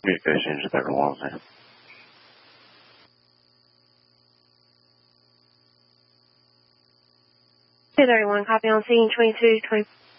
Communications, Better Walton. Hey, 31, copy on scene 2220.